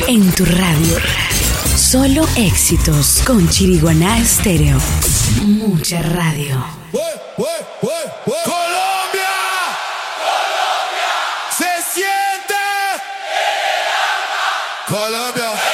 En tu radio. Solo éxitos con Chiriguaná Estéreo. Mucha radio. ¡Colombia! ¡Colombia! ¡Se siente! ¡En el alma! ¡Colombia!